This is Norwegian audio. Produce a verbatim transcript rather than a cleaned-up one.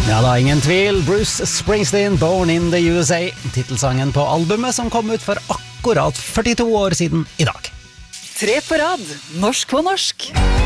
Ja, da, ingen tvil. Bruce Springsteen, Born in the U S A. Titelsangen på albumet som kom ut for akkurat førtito år siden i dag. Tre på rad, norsk på norsk.